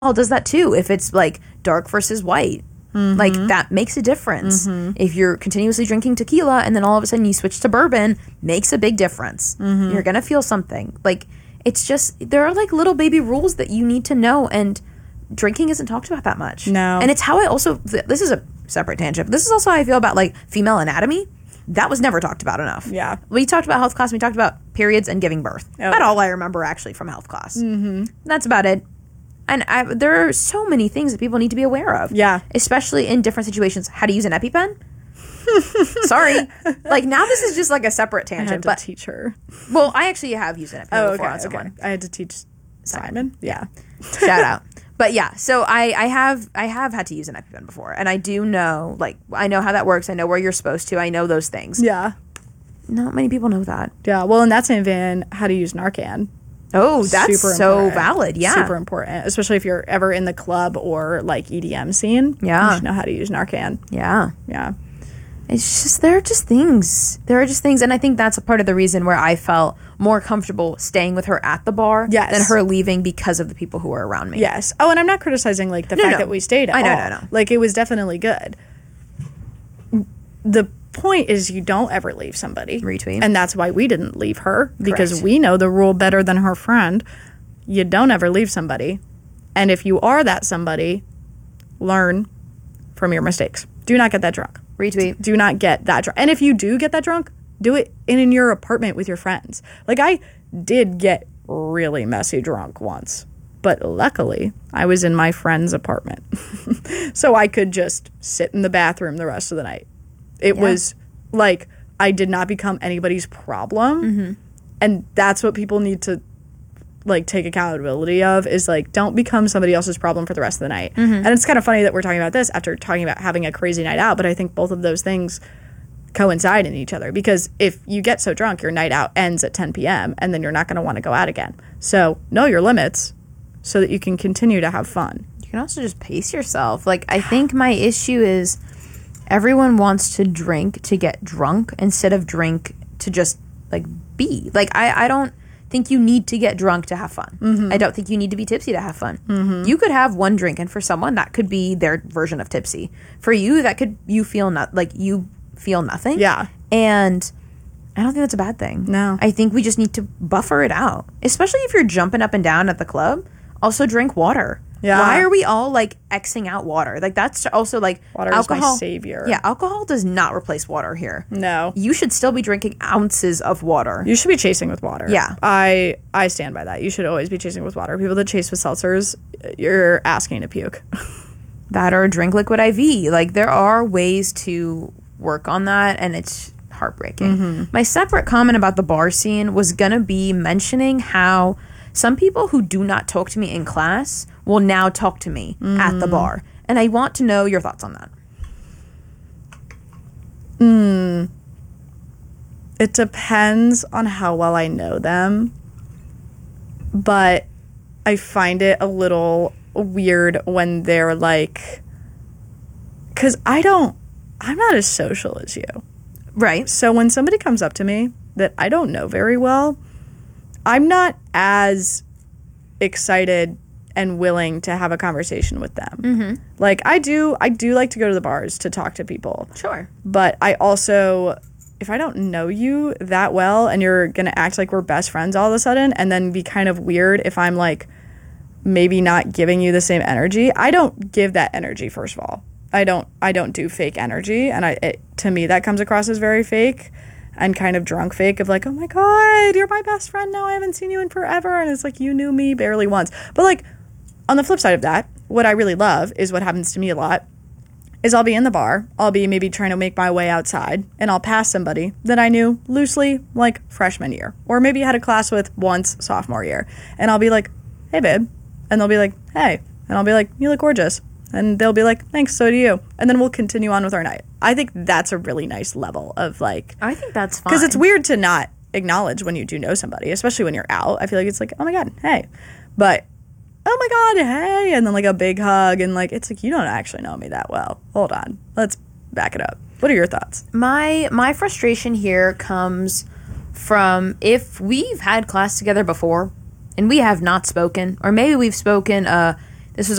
does that too. If it's like dark versus white, like that makes a difference. If you're continuously drinking tequila and then all of a sudden you switch to bourbon, makes a big difference. You're gonna feel something. Like, it's just, there are like little baby rules that you need to know, and drinking isn't talked about that much. No. And it's how I also, this is a separate tangent, but this is also how I feel about like female anatomy. That was never talked about enough. Yeah. We talked about health class, and we talked about periods and giving birth. That's all I remember actually from health class. That's about it. And there are so many things that people need to be aware of. Yeah. Especially in different situations. How to use an EpiPen? Sorry. Like, now this is just like a separate tangent. I had to teach her. Well, I actually have used an EpiPen before on someone. I had to teach Simon. Yeah. Shout out. But yeah, so I have had to use an EpiPen before. And I do know, like, I know how that works. I know where you're supposed to. I know those things. Yeah. Not many people know that. Yeah. Well, and that's even how to use Narcan. Oh, that's Super so important. valid. Yeah. Super important, especially if you're ever in the club or like EDM scene. Yeah. You should know how to use Narcan. Yeah. Yeah. It's just, there are just things. And I think that's a part of the reason where I felt more comfortable staying with her at the bar than her leaving because of the people who were around me. Yes. Oh, and I'm not criticizing like the fact that we stayed at all. No. Like, it was definitely good. The point is, you don't ever leave somebody. Retweet. And that's why we didn't leave her, because we know the rule better than her friend. You don't ever leave somebody. And if you are that somebody, learn from your mistakes. Do not get that drunk. Retweet. Do not get that drunk. And if you do get that drunk, do it in your apartment with your friends. Like, I did get really messy drunk once, but luckily I was in my friend's apartment. So I could just sit in the bathroom the rest of the night. It was like, I did not become anybody's problem. And that's what people need to like take accountability of, is like, don't become somebody else's problem for the rest of the night. And it's kind of funny that we're talking about this after talking about having a crazy night out, but I think both of those things coincide in each other, because if you get so drunk, your night out ends at 10 p.m. and then you're not going to want to go out again. So know your limits so that you can continue to have fun. You can also just pace yourself. Like, I think my issue is everyone wants to drink to get drunk instead of drink to just like be. Like, I don't think you need to get drunk to have fun. I don't think you need to be tipsy to have fun. You could have one drink, and for someone that could be their version of tipsy. For you, that could, you feel nothing. Yeah. And I don't think that's a bad thing. No. I think we just need to buffer it out. Especially if you're jumping up and down at the club. Also drink water. Yeah. Why are we all like Xing out water? Like, that's also like water alcohol. is my savior. Yeah, alcohol does not replace water here. No. You should still be drinking ounces of water. You should be chasing with water. Yeah. I stand by that. You should always be chasing with water. People that chase with seltzers, you're asking to puke. That, or drink liquid IV. Like, there are ways to work on that, and it's heartbreaking. My separate comment about the bar scene was gonna be mentioning how some people who do not talk to me in class will now talk to me at the bar. And I want to know your thoughts on that. It depends on how well I know them. But I find it a little weird when they're like, because I'm not as social as you. Right. So when somebody comes up to me that I don't know very well, I'm not as excited and willing to have a conversation with them. Like, I do like to go to the bars to talk to people. Sure. But I also, if I don't know you that well and you're going to act like we're best friends all of a sudden, and then be kind of weird if I'm like maybe not giving you the same energy, I don't give that energy, first of all. I don't do fake energy, and to me that comes across as very fake and kind of drunk fake, of like, oh my God, you're my best friend now, I haven't seen you in forever, and it's like, you knew me barely once. But like, on the flip side of that, what I really love is what happens to me a lot is I'll be in the bar, I'll be maybe trying to make my way outside, and I'll pass somebody that I knew loosely like freshman year, or maybe had a class with once sophomore year, and I'll be like, hey babe, and they'll be like, hey, and I'll be like, you look gorgeous. And they'll be like, thanks, so do you. And then we'll continue on with our night. I think that's a really nice level of like... I think that's fine. Because it's weird to not acknowledge when you do know somebody, especially when you're out. I feel like it's like, oh my God, hey. But, oh my God, hey. And then like a big hug. And like, it's like, you don't actually know me that well. Hold on. Let's back it up. What are your thoughts? My frustration here comes from, if we've had class together before and we have not spoken, or maybe we've spoken